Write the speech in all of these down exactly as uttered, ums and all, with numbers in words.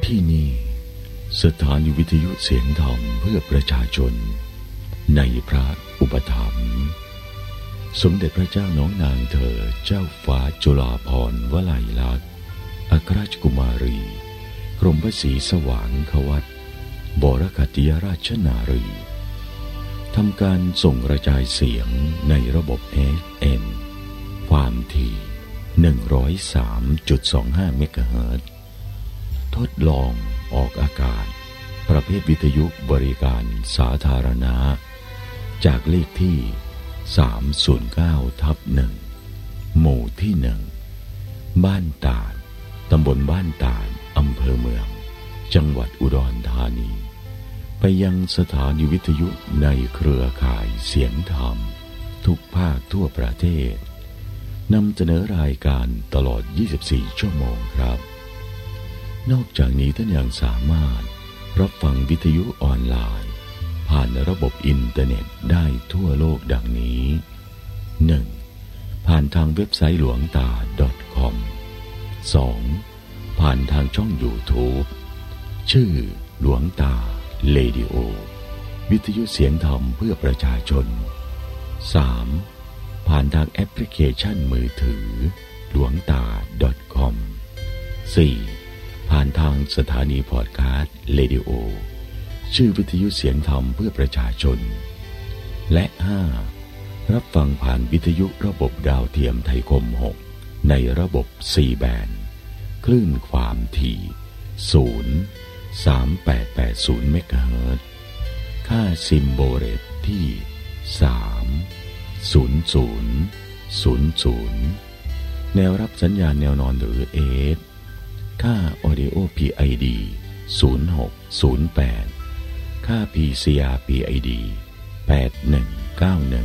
ที่นี่สถานีวิทยุเสียงธรรมเพื่อประชาชนในพระอุปถัมภ์สมเด็จพระเจ้าน้องนางเธอเจ้าฟ้าจุฬาภรณ์วลัยลักษณ์อัครราชกุมารีกรมพระศรีสว่างควัตรบรคติยราชนารีทำการส่งกระจายเสียงในระบบ เอฟ เอ็ม ความถี่ หนึ่งร้อยสามจุดสองห้า เมกะเฮิรตซ์ทดลองออกอากาศประเภทวิทยุบริการสาธารณะจากเลขที่ สามศูนย์เก้าทับหนึ่ง หมู่ที่หนึ่งบ้านตาดตำบลบ้านตาดอำเภอเมืองจังหวัดอุดรธานีไปยังสถานีวิทยุในเครือข่ายเสียงธรรมทุกภาคทั่วประเทศนำเสนอรายการตลอดยี่สิบสี่ชั่วโมงครับนอกจากนี้ท่านยังสามารถรับฟังวิทยุออนไลน์ผ่านระบบอินเทอร์เน็ตได้ทั่วโลกดังนี้ หนึ่ง ผ่านทางเว็บไซต์หลวงตา .com สอง ผ่านทางช่อง YouTube ชื่อหลวงตาเรดิโอวิทยุเสียงธรรมเพื่อประชาชน สาม ผ่านทางแอปพลิเคชันมือถือหลวงตา .com สี่ ผ่านทางสถานีพอดคาสต์เรดิโอชื่อวิทยุเสียงธรรมเพื่อประชาชนและห้ารับฟังผ่านวิทยุระบบดาวเทียมไทยคมหกในระบบ ซี แบนด์คลื่นความถี่ ศูนย์ สาม แปด แปด ศูนย์ เมกะเฮิรตซ์ค่าซิมโบเรตที่ สาม ศูนย์ ศูนย์ ศูนย์ ศูนย์ แนวรับสัญญาณแนวนอนหรือ เอ เอส ค่า Audio พี ไอ ดี ศูนย์ หก ศูนย์ แปด ค่า พี ซี อาร์ พี ไอ ดี แปด หนึ่ง เก้า หนึ่ง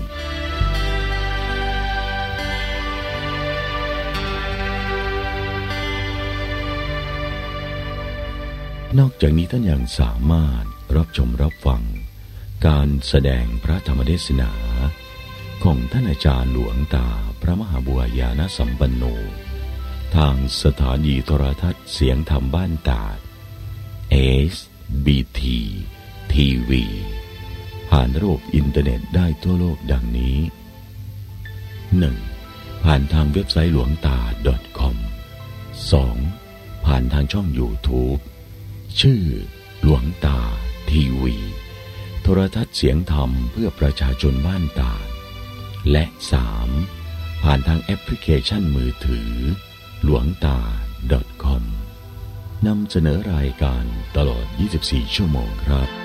นอกจากนี้ท่านยังสามารถรับชมรับฟังการแสดงพระธรรมเทศนาของท่านอาจารย์หลวงตาพระมหาบัวญาณสัมปันโนทางสถานีโทรทัศน์เสียงธรรมบ้านตาด เอส บี ที ที วี ผ่านระบบอินเทอร์เน็ตได้ทั่วโลกดังนี้ หนึ่ง ผ่านทางเว็บไซต์หลวงตา .com สอง ผ่านทางช่อง YouTube ชื่อหลวงตาทีวีโทรทัศน์เสียงธรรมเพื่อประชาชนบ้านตาดและสาม ผ่านทางแอปพลิเคชันมือถือหลวงตา .com นำเสนอรายการตลอดยี่สิบสี่ชั่วโมงครับ